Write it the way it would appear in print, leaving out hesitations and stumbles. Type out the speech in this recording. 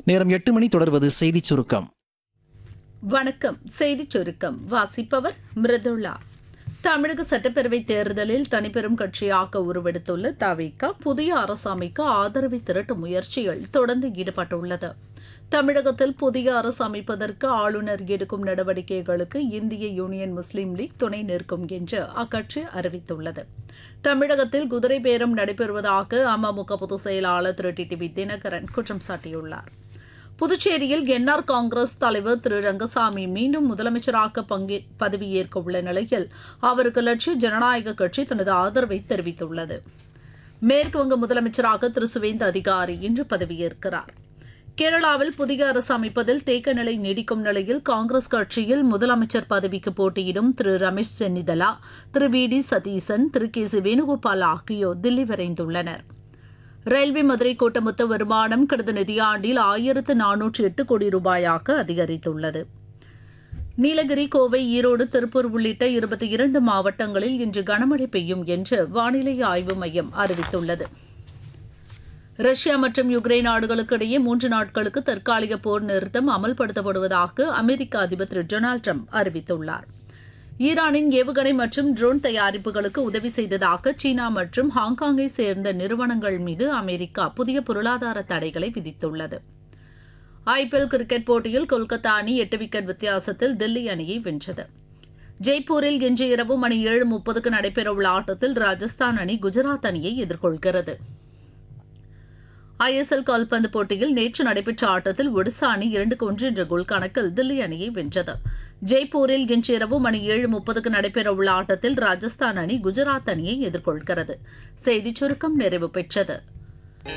நேரம் 8 மணி. தொடர்வது செய்திச் சுருக்கம். வணக்கம். செய்திச் சுருக்கம் வாசிப்பவர் மிருதுளா. தமிழக சட்டப்பேரவை தேர்தலில் தனிப்பெரும் கட்சியாக உருவெடுத்துள்ள தவிக புதிய அரசு அமைக்க ஆதரவை திரட்டும் முயற்சியில் தொடர்ந்து ஈடுபட்டுள்ளது. தமிழகத்தில் புதிய அரசு அமைப்பதற்கு ஆளுநர் எடுக்கும் நடவடிக்கைகளுக்கு இந்திய யூனியன் முஸ்லீம் லீக் துணை நிற்கும் என்று அக்கட்சி அறிவித்துள்ளது. தமிழகத்தில் குதிரை பேரம் நடைபெறுவதாக அமமுக பொதுச் செயலாளர் திரு டிடிவி தினகரன் குற்றம் சாட்டியுள்ளார். புதுச்சேரியில் என்ஆர் காங்கிரஸ் தலைவர் திரு ரங்கசாமி மீண்டும் முதலமைச்சராக பதவியேற்க உள்ள நிலையில் அவருக்கு லட்சிய ஜனநாயக கட்சி தனது ஆதரவை தெரிவித்துள்ளது. மேற்குவங்க முதலமைச்சராக திரு சுவேந்த அதிகாரி இன்று பதவியேற்கிறார். கேரளாவில் புதிய அரசு அமைப்பதில் தேக்க நிலை நீடிக்கும் நிலையில் காங்கிரஸ் கட்சியில் முதலமைச்சர் பதவிக்கு போட்டியிடும் திரு ரமேஷ் சென்னிதலா, திரு we D Satheesan, Thiru K C Venugopal ஆகியோர் தில்லி விரைந்துள்ளனர். ரயில்வே மதுரை கோட்ட மொத்த வருமானம் கடந்த நிதியாண்டில் 1408 கோடி ரூபாயாக அதிகரித்துள்ளது. நீலகிரி, கோவை, ஈரோடு, திருப்பூர் உள்ளிட்ட 22 மாவட்டங்களில் இன்று கனமழை பெய்யும் என்று வானிலை ஆய்வு மையம் அறிவித்துள்ளது. ரஷ்யா மற்றும் யுக்ரைன் நாடுகளுக்கு இடையே 3 நாட்களுக்கு தற்காலிக போர் நிறுத்தம் அமல்படுத்தப்படுவதாக அமெரிக்க அதிபர் திரு டொனால்டு டிரம்ப் அறிவித்துள்ளார். ஈரானின் ஏவுகணை மற்றும் ட்ரோன் தயாரிப்புகளுக்கு உதவி செய்ததாக சீனா மற்றும் ஹாங்காங்கை சேர்ந்த நிறுவனங்கள் மீது அமெரிக்கா புதிய பொருளாதார தடைகளை விதித்துள்ளது. ஐபிஎல் கிரிக்கெட் போட்டியில் கொல்கத்தா அணி 8 விக்கெட் வித்தியாசத்தில் தில்லி அணியை வென்றது. ஜெய்ப்பூரில் இன்று இரவு மணி 7:30க்கு நடைபெறவுள்ள ஆட்டத்தில் ராஜஸ்தான் அணி குஜராத் அணியை எதிர்கொள்கிறது. ஐஎஸ்எல் கால்பந்து போட்டியில் நேற்று நடைபெற்ற ஆட்டத்தில் ஒடிசா அணி 2-1 என்ற கோல் கணக்கில் தில்லி அணியை வென்றது. ஜெய்ப்பூரில் இன்று இரவு மணி 7:30க்கு நடைபெறவுள்ள ஆட்டத்தில் ராஜஸ்தான் அணி குஜராத் அணியை எதிர்கொள்கிறது. செய்திச் சுருக்கம் நிறைவு பெற்றது.